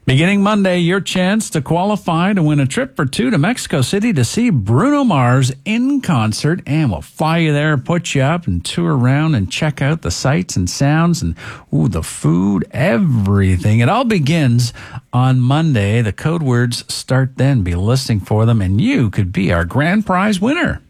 Beginning Monday, your chance to qualify to win a trip for two to Mexico City to see Bruno Mars in concert. And we'll fly you there, put you up, and tour around and check out the sights and sounds and, the food, everything. It all begins on Monday. The code words start then. Be listening for them, and you could be our grand prize winner.